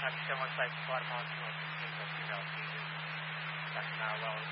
Aqui tem uma site de forma automática, assim, já fiz. Está na aula